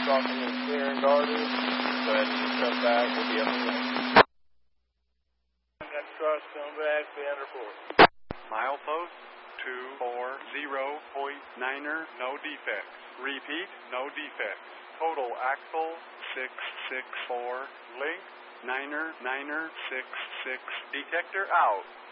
crossing is clear and guarded. Go ahead and come back. We'll be up to link. Got cross, come back, be under 4. Milepost 240.9er, no defects. Repeat, no defects. Total axle 664. Link 9er 66. Detector out.